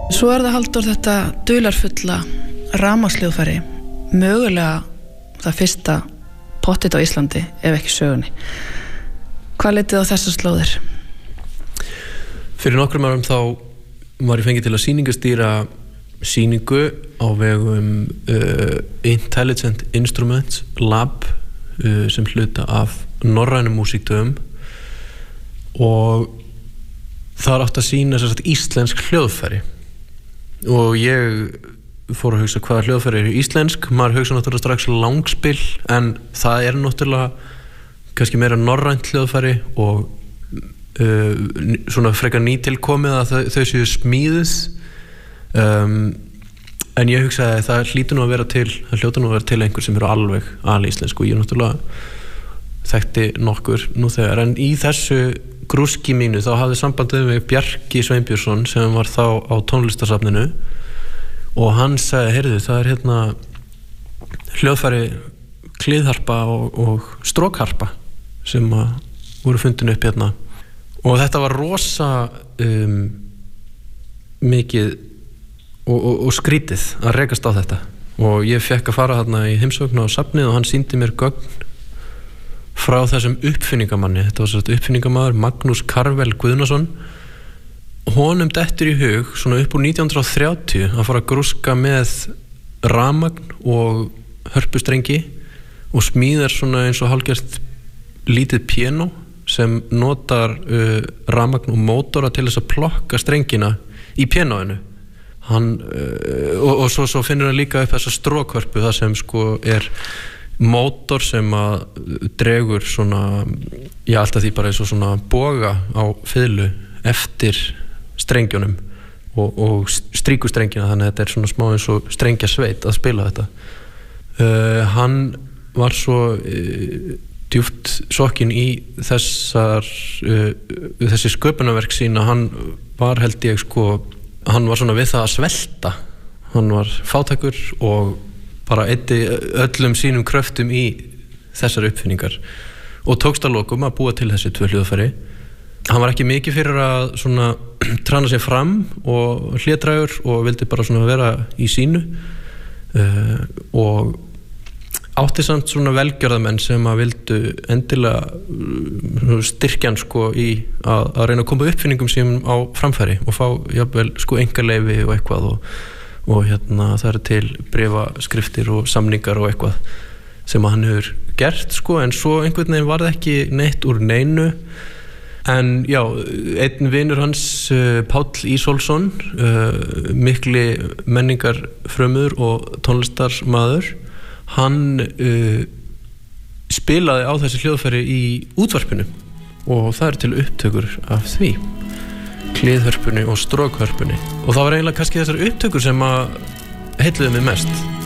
Svo það Halldór þetta dularfulla rafmagnsljóðfæri, mögulega það fyrsta pottit á Íslandi ef ekki sögunni. Hvað leitið á þessar slóðir? Fyrir nokkrum árum þá var ég fengið til að sýningastýra sýningu á vegum Intelligent Instruments Lab sem hluta af norrænum músíkdögum og það átt að sýna íslensk hljóðfæri og ég fór að hugsa hvaða hljóðfæri eru íslensk. Maður hugsa náttúrulega strax langspill en það náttúrulega kannski meira norrænt hljóðfæri og svona frekar nýtilkomið að þau séu smíðuð en ég hugsaði að það hlýtur nú að vera til einhver sem eru alveg alíslensku og ég náttúrulega þekkti nokkur nú þegar en í þessu grúski mínu þá hafði sambandið við Bjarki Sveinbjörnsson sem var þá á tónlistarsafninu og hann sagði, heyrðu, það hérna hljóðfæri kliðharpa og strókharpa sem voru fundin upp hérna og þetta var rosa mikið og skrítið að rekast á þetta og ég fekk að fara þarna í heimsókn á safnið og hann sýndi mér gögn frá þessum uppfinningamanni. Þetta var svona uppfinningamaður Magnús Karvel Guðnason. Honum dettur í hug svona upp úr 1930 að fara að grúska með rafmagn og hörpustrengi og smíðar svona eins og hálfgert lítið piano sem notar rafmagn og mótora til þess að plokka strengina í pianoinu. Hann og svo finnur hann líka upp þessa strókhörpu það sem sko mótor sem að dregur svona alltaf því bara eins og svona boga á fiðlu eftir strengjunum og stríkur strengina þannig að þetta svona smá eins og strengjasveit að spila þetta hann var svo djúpt sokkinn í þessi sköpunarverk sína hann var held ég hann var svona við það að svelta hann var fátækur og bara eyddi öllum sínum kröftum í þessar uppfinningar og tókst að lokum að búa til þessi 2 hljóðfæri. Hann var ekki mikið fyrir að svona trana sig fram og hlédrægur og vildi bara svona vera í sínu og átti samt svona velgjörðamenn sem að vildu endilega styrkja hann í að reyna að koma uppfinningum sínum á framfæri og fá jafnvel einkaleyfi og eitthvað og það eru til bréfaskriftir og samningar og eitthvað sem hann hefur gert en svo einhvern veginn var það ekki neitt úr neinu en já, einn vinur hans Páll Ísólfsson mikli menningarfrömmur og tónlistarmaður hann spilaði á þessi hljóðfæri í útvarpinu og það eru til upptökur af því kliðhörpunni og strókhörpunni og það var eiginlega kannski þessar upptökur sem að heilluðu mig mest